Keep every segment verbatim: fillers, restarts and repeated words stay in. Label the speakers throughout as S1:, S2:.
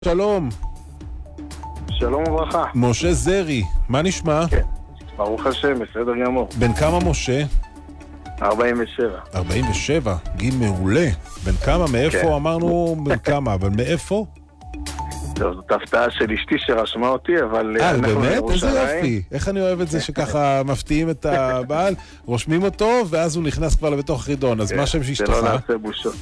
S1: שלום.
S2: שלום וברכה.
S1: משה זרי, מה נשמע?
S2: כן, ברוך השם, בסדר גמור.
S1: בן כמה משה?
S2: ארבעים ושבע.
S1: ארבעים ושבע, גיל מעולה. בן כמה? מאיפה?
S2: כן.
S1: אמרנו בן כמה, אבל מאיפה?
S2: טוב, זאת הפתעה של אשתי שרשמה אותי, אבל
S1: אה,
S2: אנחנו
S1: באמת? איזה
S2: בירושלים.
S1: יופי. איך אני אוהב את זה שככה מפתיעים את הבעל, רושמים אותו, ואז הוא נכנס כבר לבתוך חידון. אז מה השם של אשתך?
S2: שלא נעשה בושות.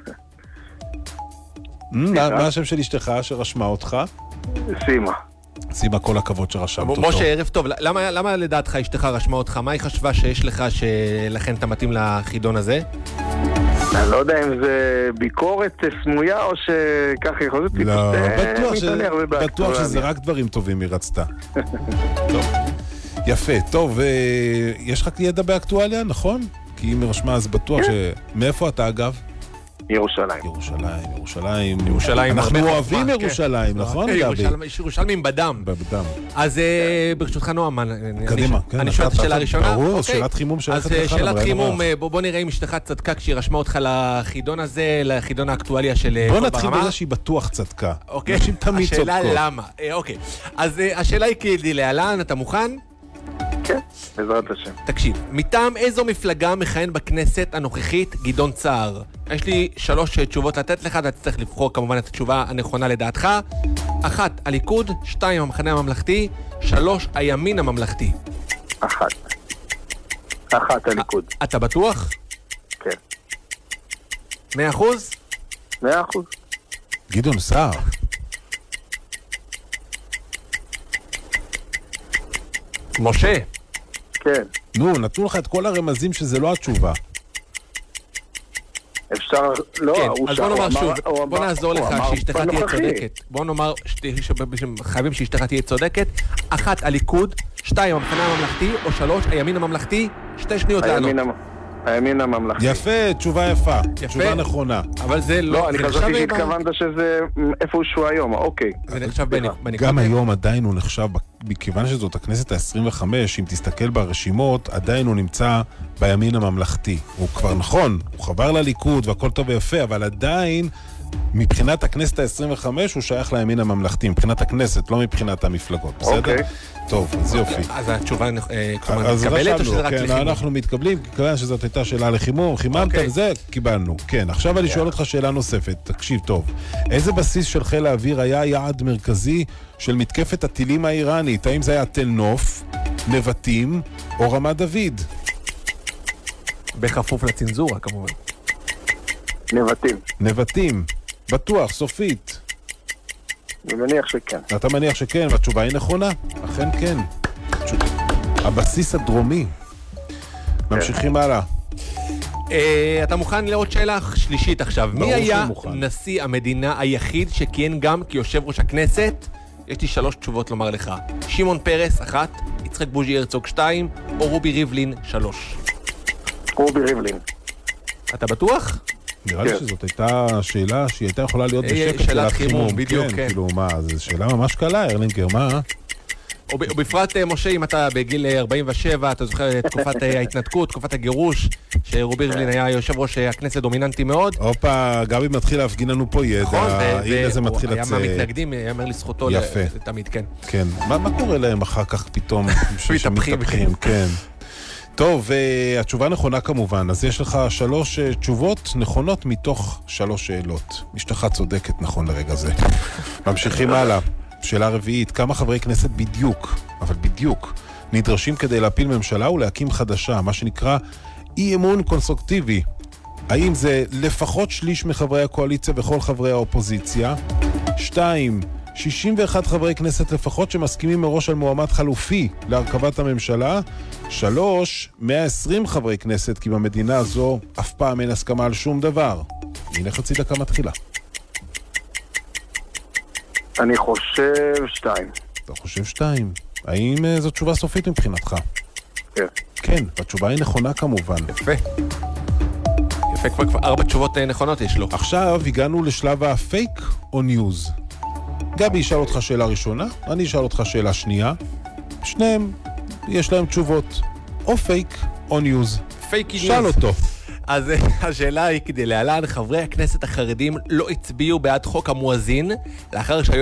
S1: מה מה השם של אשתך שרשמה אותך?
S2: סימה.
S1: סימה, כל הכבוד שרשמת אותו.
S3: משה, ערב טוב. למה, למה לדעתך אשתך רשמה אותך? מה היא חשבה שיש לך שלכן אתה מתאים לחידון הזה?
S2: אני לא יודע אם זה ביקורת סמויה או שככה יכול להיות פשוט
S1: לא,
S2: אה,
S1: בטוח ש-
S2: מתעניין
S1: בטוח
S2: ובאקטואליה.
S1: שזה רק דברים טובים היא רצתה. טוב. יפה, טוב, אה, יש לך ידע באקטואליה, נכון? כי אם היא רשמה אז בטוח ש... מאיפה אתה אגב?
S2: ירושלים.
S1: ירושלים, ירושלים.
S3: ירושלים,
S1: אנחנו
S3: הרבה
S1: אוהבים
S3: חוכמה,
S1: ירושלים,
S3: כן.
S1: נכון גבי?
S3: ירושלים- ירושלמים בדם.
S1: בדם.
S3: אז אה, ברשותך נועם, אני-
S1: קדימה,
S3: אני-
S1: כן.
S3: אני שואל את
S1: אתה-
S3: השאלה
S1: אתה-
S3: הראשונה.
S1: ברור,
S3: אוקיי.
S1: שאלת חימום
S3: אז
S1: שייכת
S3: אה,
S1: לך.
S3: שאלת
S1: למראי
S3: חימום,
S1: המוח.
S3: אה, בוא בוא נראה אם אשתך צדקה כשהיא רשמה אותך לחידון הזה, לחידון האקטואליה של אה,
S1: בוא
S3: כל
S1: נתחיל
S3: ברמה.
S1: בזה שהיא בטוח צדקה.
S3: אוקיי.
S1: נשים תמיד צודקות.
S3: השאלה למה. אה, אוקיי. אז אה, השאלה היא כדלהלן, אתה מוכן?
S2: כן, בעזרת השם.
S3: תקשיב, מטעם איזו מפלגה מכהן בכנסת הנוכחית גדעון סער? יש לי שלוש תשובות לתת לך, אתה תצטרך לבחור כמובן את התשובה הנכונה לדעתך. אחת, הליכוד, שתיים, המחנה הממלכתי, שלוש, הימין הממלכתי.
S2: אחת. אחת הליכוד.
S3: אתה בטוח?
S2: כן.
S3: מאה אחוז?
S2: מאה אחוז.
S1: גדעון סער.
S3: משה.
S2: כן.
S1: נו, נתנו לך את כל הרמזים שזה לא התשובה.
S2: אפשר... לא,
S3: כן,
S2: הוא
S3: אז
S2: ש-
S3: בוא
S2: הוא
S3: נאמר
S2: אמר-
S3: שוב,
S2: הוא
S3: בוא
S2: אמר-
S3: נעזור
S2: הוא
S3: לך
S2: אמר
S3: שאשתך תהיה
S2: בנוכחי.
S3: צודקת. בוא נאמר, שתי- ש- חייבים שאשתך תהיה צודקת. אחת, הליכוד, שתיים, המחנה הממלכתי, או שלוש, הימין הממלכתי. שתי שניות לענות.
S2: הימין המ- הימין הממלכתי.
S1: יפה, תשובה יפה.
S3: יפה.
S1: תשובה נכונה.
S3: אבל זה לא...
S2: לא, אני
S3: זה
S2: חשבתי
S3: נחשב-
S2: שהתכוונת שזה איפה שהוא היום, אוקיי.
S3: זה נחשב בנ- בנקודה.
S1: גם היום עדיין הוא נחשב, מכיוון שזאת הכנסת ה-עשרים וחמש, אם תסתכל ברשימות, עדיין הוא נמצא בימין הממלכתי. הוא כבר נכון, הוא חבר לליכוד והכל טוב ויפה, אבל עדיין, מבחינת הכנסת ה-עשרים וחמש, הוא שייך לימין הממלכתי, מבחינת הכנסת, לא מבחינת המפלגות, בסדר?
S2: אוקיי.
S1: טוב, אז יופי.
S3: אז התשובה אה, כלומר,
S1: אז
S3: מתקבלת או שזה
S1: רשמנו,
S3: רק
S1: כן,
S3: לחימום?
S1: אנחנו מתקבלים, כיוון שזאת הייתה שאלה לחימום, חיממת
S3: אוקיי.
S1: וזה, קיבלנו. כן, עכשיו אני שואל אותך שאלה נוספת, תקשיב טוב. איזה בסיס של חיל האוויר היה יעד מרכזי של מתקפת הטילים האיראנית? האם זה היה תל נוף, נבטים או רמת דוד?
S3: בכפוף לצנזורה כמובן.
S2: נבטים.
S1: נבטים, בטוח, סופית.
S2: אני מניח שכן.
S1: אתה מניח שכן, והתשובה היא נכונה? אכן כן. הבסיס הדרומי. ממשיכים הלאה.
S3: אה, אתה מוכן לעוד שאלה שלישית עכשיו?
S1: ברור
S3: מי היה
S1: שאני מוכן.
S3: נשיא המדינה היחיד שכיהן גם כיושב ראש הכנסת? יש לי שלוש תשובות לומר לך. שמעון פרס, אחת, יצחק בוז'י הרצוג, שתיים, או רובי ריבלין, שלוש.
S2: רובי ריבלין.
S3: אתה בטוח?
S1: נראה לי
S2: כן.
S1: שזאת הייתה שאלה שהיא הייתה יכולה להיות
S3: אה,
S1: בשקט.
S3: שאלת חימום, בדיוק, כן.
S1: כאילו, מה, זו שאלה ממש קלה, ארלינגר, מה?
S3: וב- ובפרט, אה, משה, אם אתה בגיל אה, ארבעים ושבע, אתה זוכר את תקופת אה, ההתנתקות, תקופת הגירוש, שרובי ריבלין היה יושב ראש אה, הכנסת דומיננטי מאוד.
S1: הופה, גבי מתחיל להפגין לנו פה ידע,
S3: נכון, ו-
S1: הנה זה
S3: והוא
S1: מתחיל
S3: היה
S1: לצאת.
S3: מהמתנגדים, יאמר לזכותו ל-
S1: יפה.
S3: תמיד, כן.
S1: כן, מה, מה קורה להם אחר כך פתאום?
S3: מתהפכים,
S1: שמתהפכים, כן. טוב, uh, התשובה נכונה כמובן, אז יש לך שלוש uh, תשובות נכונות מתוך שלוש שאלות. אשתך צודקת נכון לרגע זה. ממשיכים הלאה. שאלה רביעית, כמה חברי כנסת בדיוק, אבל בדיוק, נדרשים כדי להפיל ממשלה ולהקים חדשה, מה שנקרא אי אמון קונסטרוקטיבי? האם זה לפחות שליש מחברי הקואליציה וכל חברי האופוזיציה? שתיים, שישים ואחד חברי כנסת לפחות שמסכימים מראש על מועמד חלופי להרכבת הממשלה. שלוש, מאה ועשרים חברי כנסת, כי במדינה הזו אף פעם אין הסכמה על שום דבר. הנה חצי דקה מתחילה.
S2: אני חושב שתיים.
S1: אתה חושב שתיים? האם uh, זו תשובה סופית מבחינתך?
S2: כן.
S1: כן, התשובה היא נכונה כמובן.
S3: יפה. יפה, כבר כבר ארבע תשובות אה, נכונות יש לו.
S1: עכשיו הגענו לשלב הפייק או ניוז. גבי ישאל אותך שאלה ראשונה, אני אשאל אותך שאלה שנייה. שניהם יש להם תשובות. או פייק או ניוז.
S3: פייקי
S1: שאל
S3: ניוז.
S1: אותו.
S3: אז השאלה היא כדי להלן, חברי הכנסת החרדים לא הצביעו בעד חוק המואזין, לאחר שהיו